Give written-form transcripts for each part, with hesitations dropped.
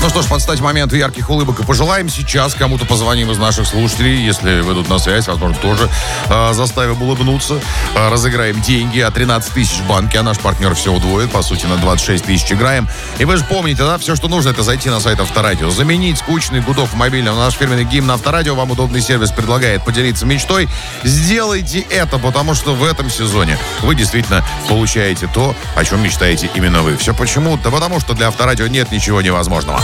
Ну что ж, подстать моменту ярких улыбок и пожелаем сейчас кому-то позвоним из наших слушателей. Если выйдут на связь, возможно, тоже заставим улыбнуться. Разыграем деньги, 13 тысяч в банке, а наш партнер все удвоит. По сути, на 26 тысяч играем. И вы же помните, да, все, что нужно, это зайти на сайт Авторадио. Заменить скучный гудок в мобильном на наш фирменный гимн Авторадио. Вам удобный сервис предлагает поделиться мечтой. Сделайте это, потому что в этом сезоне вы действительно получаете то, о чем мечтаете именно вы. Все почему? Да потому что для Авторадио нет ничего невозможного.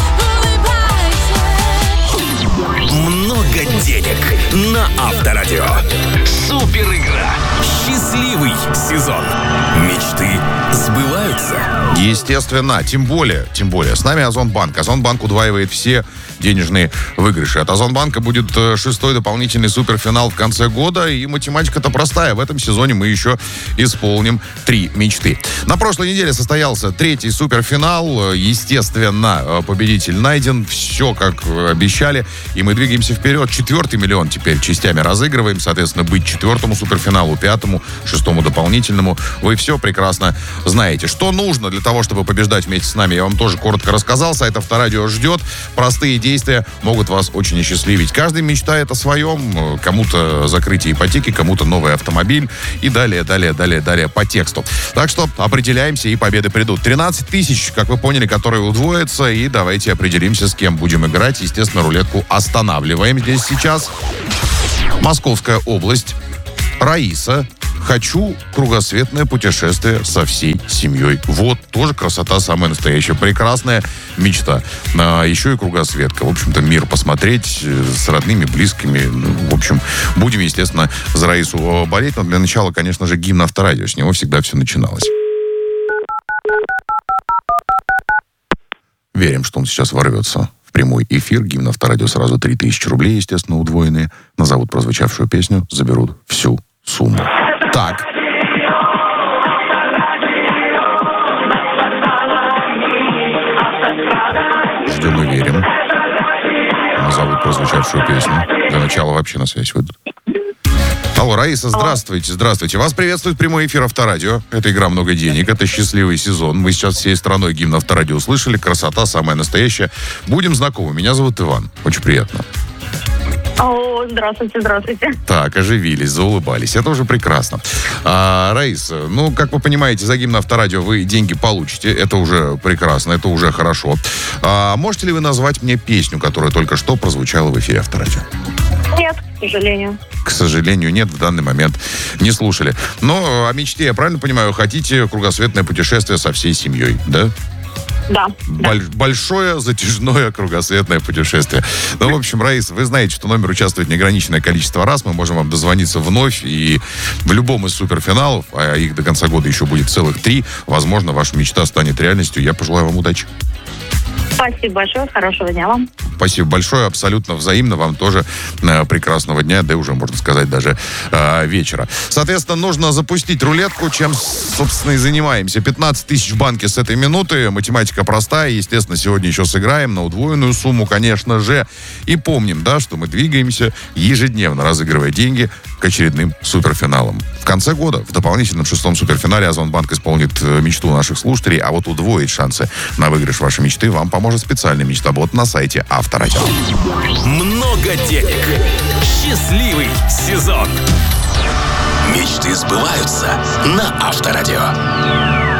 Много денег на Авторадио. Супер игра. Счастливый сезон. Мечты сбываются. Естественно, тем более, с нами Озонбанк. Озонбанк удваивает все денежные выигрыши. От Озонбанка будет 6-й дополнительный суперфинал в конце года, и математика-то простая. В этом сезоне мы еще исполним 3 мечты. На прошлой неделе состоялся 3-й суперфинал. Естественно, победитель найден. Все, как обещали. И мы двигаемся вперед. 4-й миллион теперь частями разыгрываем. Соответственно, быть 4-му суперфиналу, 5-му, 6-му дополнительному. Вы все прекрасно знаете. Что нужно для того, чтобы побеждать вместе с нами, я вам тоже коротко рассказал. Сайт Авторадио ждет. Простые действия могут вас очень осчастливить. Каждый мечтает о своем. Кому-то закрытие ипотеки, кому-то новый автомобиль. И далее по тексту. Так что определяемся, и победы придут. 13 тысяч, как вы поняли, которые удвоятся. И давайте определимся, с кем будем играть. Естественно, рулетку останавливаем здесь сейчас. Московская область. Раиса. Хочу кругосветное путешествие со всей семьей. Вот, тоже красота самая настоящая. Прекрасная мечта. Еще и кругосветка. В общем-то, мир посмотреть с родными, близкими. В общем, будем, естественно, за Раису болеть. Но для начала, конечно же, гимн Авторадио. С него всегда все начиналось. Верим, что он сейчас ворвется в прямой эфир. Гимн Авторадио сразу 3000 рублей, естественно, удвоенные. Назовут прозвучавшую песню, заберут всю сумму. Так. Ждем и верим. Назовут прозвучавшую песню. Для начала вообще на связь выйдут. Алло, Раиса, здравствуйте, здравствуйте. Вас приветствует прямой эфир Авторадио. Это игра «Много денег», это счастливый сезон. Мы сейчас всей страной гимн Авторадио услышали. Красота самая настоящая. Будем знакомы. Меня зовут Иван. Очень приятно. О, здравствуйте. Так, оживились, заулыбались. Это уже прекрасно. Раиса, ну, как вы понимаете, за гимн Авторадио вы деньги получите. Это уже прекрасно, это уже хорошо. Можете ли вы назвать мне песню, которая только что прозвучала в эфире Авторадио? Нет, к сожалению. К сожалению, нет, в данный момент не слушали. Но о мечте, я правильно понимаю, хотите кругосветное путешествие со всей семьей, да? Да. Большое затяжное кругосветное путешествие. Ну, в общем, Раиса, вы знаете, что номер участвует неограниченное количество раз. Мы можем вам дозвониться вновь. И в любом из суперфиналов, а их до конца года еще будет целых 3, возможно, ваша мечта станет реальностью. Я пожелаю вам удачи. Спасибо большое. Хорошего дня вам. Спасибо большое. Абсолютно взаимно. Вам тоже прекрасного дня, да и уже, можно сказать, даже вечера. Соответственно, нужно запустить рулетку, чем, собственно, и занимаемся. 15 тысяч в банке с этой минуты. Математика простая. Естественно, сегодня еще сыграем на удвоенную сумму, конечно же. И помним, да, что мы двигаемся ежедневно, разыгрывая деньги к очередным суперфиналам. В конце года, в дополнительном 6-м суперфинале, Озонбанк исполнит мечту наших слушателей, а вот удвоить шансы на выигрыш вашей мечты вам поможет специальный мечтобот на сайте Авторадио. Много денег. Счастливый сезон. Мечты сбываются на Авторадио.